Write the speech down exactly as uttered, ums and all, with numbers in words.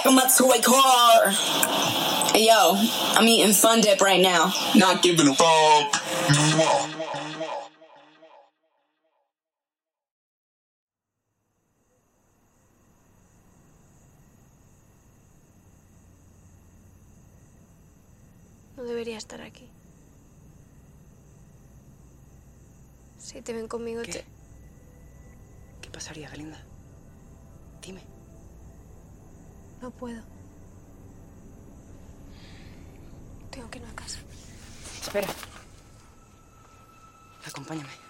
I'm a toy car. Hey, yo, I'm eating Fun Dip right now. Not giving a fuck. No debería estar aquí. Si te ven conmigo, ¿Qué? te... ¿Qué pasaría, Galinda? Dime. No puedo. Tengo que ir a casa. Espera. Acompáñame.